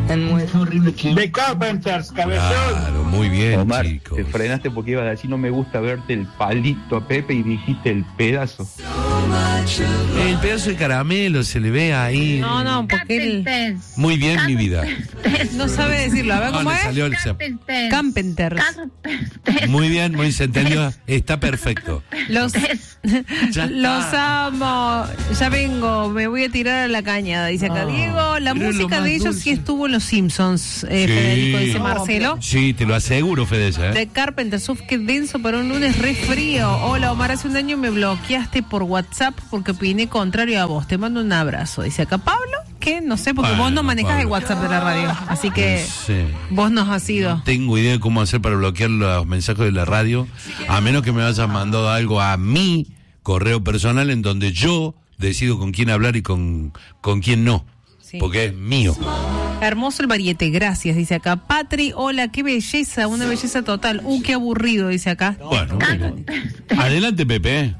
De Carpenters, cabezón. Claro, muy bien, Omar, chicos. te frenaste porque ibas a decir no me gusta verte el palito a Pepe y dijiste el pedazo. El pedazo de caramelo se le ve ahí. No, porque él Muy bien, mi vida. no sabe decirlo. A ver cómo le es. salió el Carpenters. Muy bien, muy se entendió. Está perfecto. Los Ya los está. amo. Ya vengo, me voy a tirar a la cañada, dice acá Diego. La pero es lo música más de ellos dulce. sí estuvo en Los Simpsons, Federico, dice Marcelo. Sí, te lo aseguro, Fede. De Carpenters, uf, qué denso para un lunes re frío. Hola Omar, hace un año me bloqueaste por WhatsApp porque opiné contrario a vos. Te mando un abrazo. Dice acá Pablo, que no sé, porque Bueno, vos no manejás el Pablo. WhatsApp de la radio. Así que Sí. vos nos has ido. No tengo idea de cómo hacer para bloquear los mensajes de la radio, a menos que me hayas mandado algo a mi correo personal en donde yo decido con quién hablar y con quién no, Sí. porque es mío. Hermoso el variete, gracias, dice acá. Patri, hola, qué belleza, una belleza total. Qué aburrido, dice acá. Bueno, adelante, Pepe.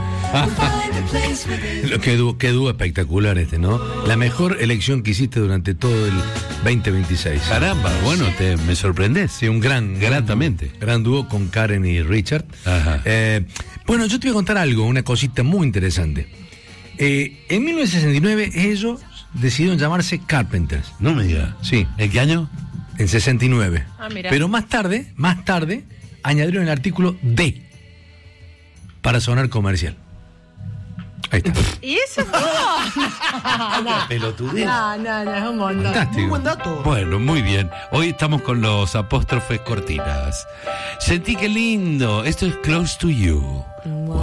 Qué dúo espectacular ¿no? La mejor elección que hiciste durante todo el 2026. Caramba, bueno, me sorprendés. Sí, un gratamente. Gran dúo con Karen y Richard. Ajá. Bueno, yo te voy a contar algo, una cosita muy interesante. En 1969 ellos decidieron llamarse Carpenters. No me digas. Sí. ¿En qué año? En 69. Mira. Pero más tarde, añadieron el artículo D para sonar comercial. Ahí está. ¿Y eso todo? Pelotudez. No, es un montón. Fantástico. Buen dato. Bueno, muy bien. Hoy estamos con los apóstrofes cortinas. Sentí que lindo. Esto es Close to You.